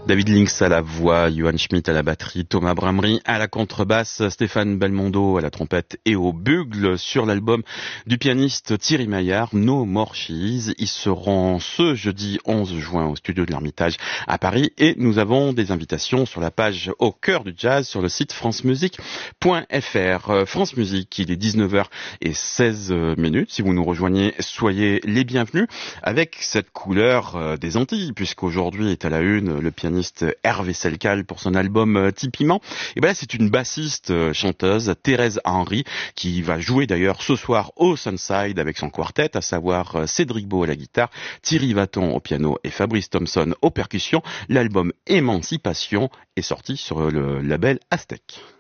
David Links à la voix, Johan Schmidt à la batterie, Thomas Bramery à la contrebasse, Stéphane Belmondo à la trompette et au bugle sur l'album du pianiste Thierry Maillard, No More Cheese. Ils seront ce jeudi 11 juin au studio de l'Ermitage à Paris et nous avons des invitations sur la page Au cœur du jazz sur le site francemusique.fr. France Musique, il est 19h16. Si vous nous rejoignez, soyez les bienvenus avec cette couleur des Antilles, puisqu'aujourd'hui est à la une le pianiste Hervé Selcal pour son album Tipiment. Et ben là, c'est une bassiste chanteuse, Thérèse Henry, qui va jouer d'ailleurs ce soir au Sunside avec son quartet, à savoir Cédric Beau à la guitare, Thierry Vaton au piano et Fabrice Thompson aux percussions. L'album Émancipation est sorti sur le label Aztec.